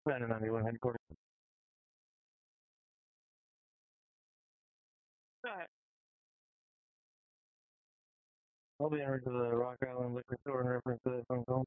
Planet 91 headquarters. Alright. I'll be in route to the Rock Island liquor store in reference to this phone call.